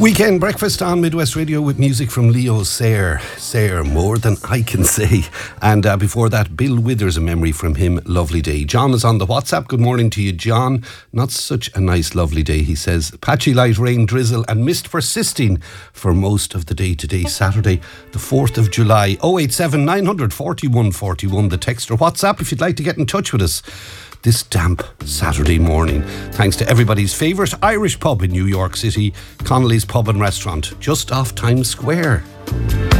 Weekend breakfast on Midwest Radio with music from Leo Sayer. Sayer, more than I can say. And before that, Bill Withers, a memory from him, Lovely Day. John is on the WhatsApp. Good morning to you, John. Not such a nice lovely day, he says. Patchy light rain, drizzle and mist persisting for most of the day today, Saturday, the 4th of July. 087 900 41 41, the text or WhatsApp if you'd like to get in touch with us this damp Saturday morning. Thanks to everybody's favourite Irish pub in New York City, Connolly's Pub and Restaurant, just off Times Square.